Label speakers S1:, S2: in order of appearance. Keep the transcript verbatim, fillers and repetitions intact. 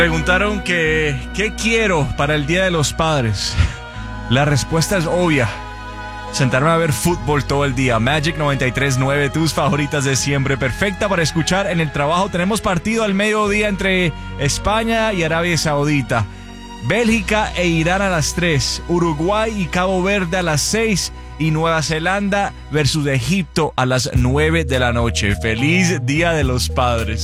S1: Preguntaron que ¿qué quiero para el Día de los Padres? La respuesta es obvia. Sentarme a ver fútbol todo el día. Magic noventa y tres punto nueve, tus favoritas de siempre. Perfecta para escuchar en el trabajo. Tenemos partido al mediodía entre España y Arabia Saudita. Bélgica e Irán a las tres. Uruguay y Cabo Verde a las seis. Y Nueva Zelanda versus Egipto a las nueve de la noche. ¡Feliz Día de los Padres!